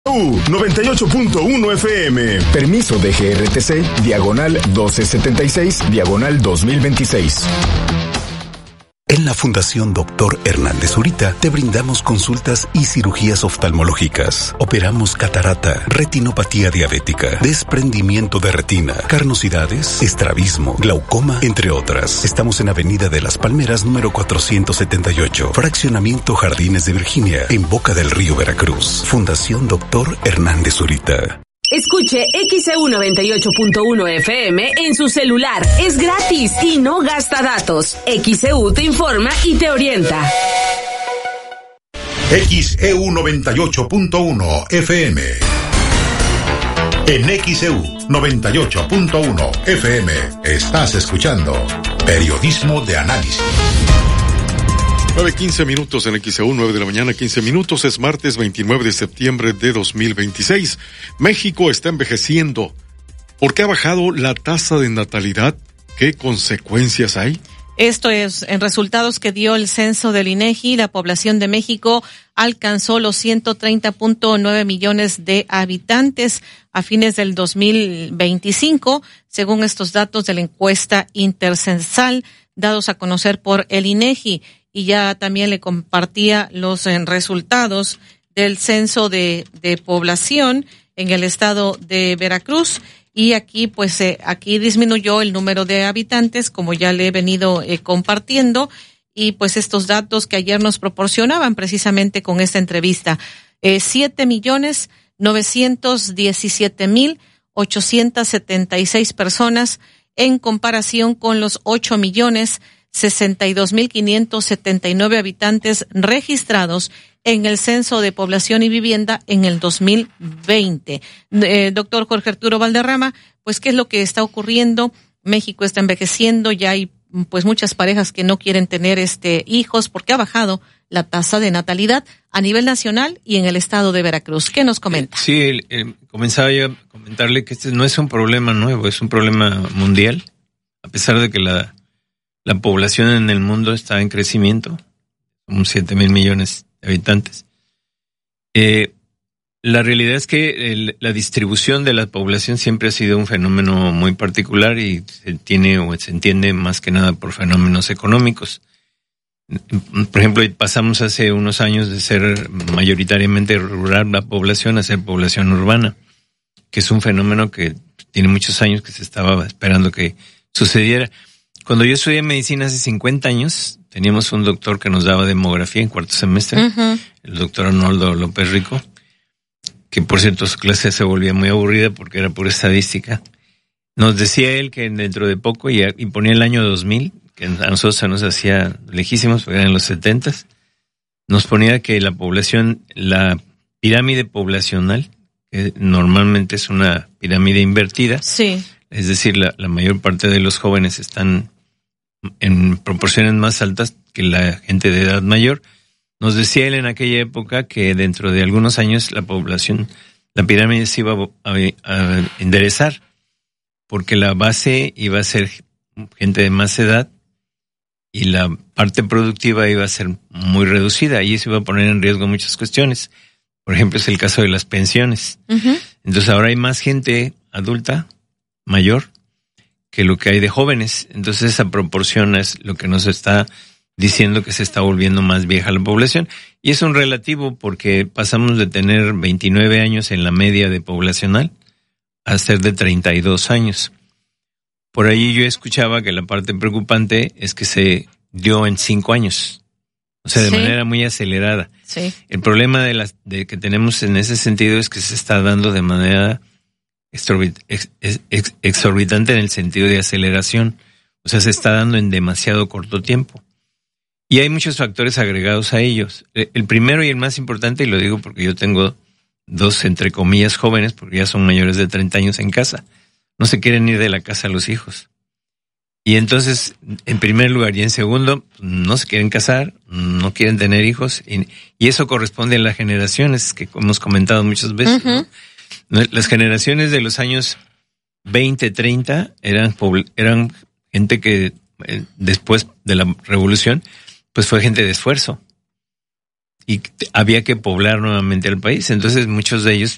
98.1 FM. Permiso de GRTC, diagonal 1276, diagonal 2026. En la Fundación Dr. Hernández Zurita te brindamos consultas y cirugías oftalmológicas. Operamos catarata, retinopatía diabética, desprendimiento de retina, carnosidades, estrabismo, glaucoma, entre otras. Estamos en Avenida de las Palmeras, número 478, Fraccionamiento Jardines de Virginia, en Boca del Río, Veracruz. Fundación Dr. Hernández Zurita. Escuche XEU 98.1 FM en su celular. Es gratis y no gasta datos. XEU te informa y te orienta. XEU 98.1 FM. En XEU 98.1 FM estás escuchando Periodismo de Análisis. 9:15 minutos en XEU, 9 de la mañana, 15 minutos. Es martes 29 de septiembre de 2026. México está envejeciendo. ¿Por qué ha bajado la tasa de natalidad? ¿Qué consecuencias hay? Esto es, en resultados que dio el censo del INEGI, la población de México alcanzó los 130.9 millones de habitantes a fines del 2025, según estos datos de la encuesta intercensal dados a conocer por el INEGI. Y ya también le compartía los resultados del censo de población en el estado de Veracruz. Y aquí, aquí disminuyó el número de habitantes, como ya le he venido compartiendo. Y pues estos datos que ayer nos proporcionaban precisamente con esta entrevista. 7.917.876 personas en comparación con los 8.062.579 habitantes registrados en el Censo de Población y Vivienda en el 2020. Doctor Jorge Arturo Valderrama, pues, ¿qué es lo que está ocurriendo? México está envejeciendo, ya hay pues muchas parejas que no quieren tener hijos porque ha bajado la tasa de natalidad a nivel nacional y en el estado de Veracruz. ¿Qué nos comenta? Sí, comenzaba yo a comentarle que este no es un problema nuevo, es un problema mundial, a pesar de que la población en el mundo está en crecimiento, son 7,000 millones de habitantes. La realidad es que la distribución de la población siempre ha sido un fenómeno muy particular y se entiende más que nada por fenómenos económicos. Por ejemplo, pasamos hace unos años de ser mayoritariamente rural la población a ser población urbana, que es un fenómeno que tiene muchos años que se estaba esperando que sucediera. Cuando yo estudié medicina hace 50 años, teníamos un doctor que nos daba demografía en cuarto semestre, el doctor Arnoldo López Rico, que por cierto su clase se volvía muy aburrida porque era pura estadística. Nos decía él que dentro de poco, y ponía el año 2000, que a nosotros se nos hacía lejísimos, porque eran los 70s, nos ponía que la población, la pirámide poblacional, que normalmente es una pirámide invertida, sí, es decir, la mayor parte de los jóvenes están en proporciones más altas que la gente de edad mayor. Nos decía él en aquella época que dentro de algunos años la población, la pirámide se iba a enderezar, porque la base iba a ser gente de más edad y la parte productiva iba a ser muy reducida y eso iba a poner en riesgo muchas cuestiones. Por ejemplo, es el caso de las pensiones. Entonces ahora hay más gente adulta, mayor, que lo que hay de jóvenes. Entonces esa proporción es lo que nos está diciendo que se está volviendo más vieja la población. Y es un relativo porque pasamos de tener 29 años en la media de poblacional a ser de 32 años. Por ahí yo escuchaba que la parte preocupante es que se dio en 5 años. O sea, de manera muy acelerada. Sí. El problema de que tenemos en ese sentido es que se está dando de manera exorbitante en el sentido de aceleración. O sea, se está dando en demasiado corto tiempo. Y hay muchos factores agregados a ellos. El primero y el más importante, y lo digo porque yo tengo 2, entre comillas, jóvenes, porque ya son mayores de 30 años en casa. No se quieren ir de la casa los hijos. Y entonces, en primer lugar, y en segundo, no se quieren casar, no quieren tener hijos, y eso corresponde a las generaciones que hemos comentado muchas veces, ¿no? Las generaciones de los años 20, 30 eran gente que después de la revolución, pues fue gente de esfuerzo. Y había que poblar nuevamente el país. Entonces muchos de ellos